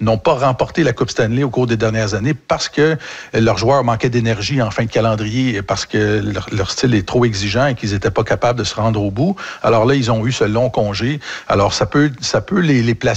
n'ont pas remporté la Coupe Stanley au cours des dernières années parce que leurs joueurs manquaient d'énergie en fin de calendrier, parce que leur style est trop exigeant et qu'ils n'étaient pas capables de se rendre au bout. Alors là, ils ont eu ce long congé. Alors, ça peut les placer